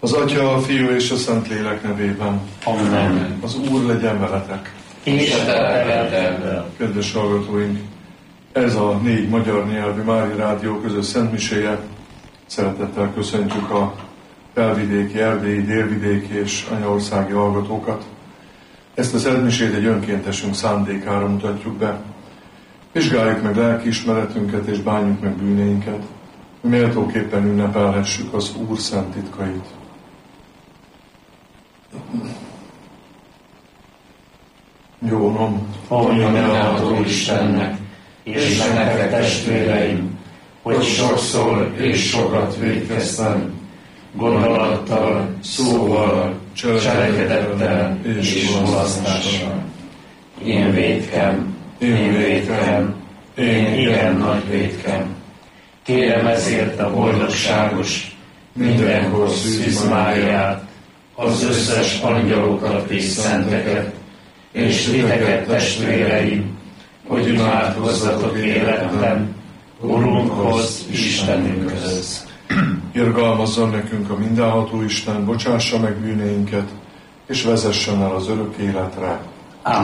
Az Atya, a Fiú és a Szentlélek nevében. Amen. Az Úr legyen veletek. És a te lelkeddel. Kedves hallgatóink, ez a 4 magyar nyelvű Mária Rádió közös szentmiséje. Szeretettel köszöntjük a felvidéki, erdélyi, délvidéki és anyaországi hallgatókat. Ezt a szentmisét egy önkéntesünk szándékára mutatjuk be. Vizsgáljuk meg lelkiismeretünket és bánjuk meg bűneinket, hogy méltóképpen ünnepelhessük az Úr szent titkait. Jónom, Mondja mindenható Istennek, és nektek testvéreim, hogy sokszor és sokat vétkeztem, gondolattal, szóval, cselekedettel és mulasztással. Én vétkem, én igen nagy vétkem. Kérem ezért a boldogságos, mindenkor Szűz Máriát, az összes angyalokat és szenteket, és titeket testvéreim, hogy imádkozzatok életben, Urunkhoz, Istenünkhöz. Irgalmazzon nekünk a mindenható Isten, bocsássa meg bűneinket, és vezessen el az örök életre.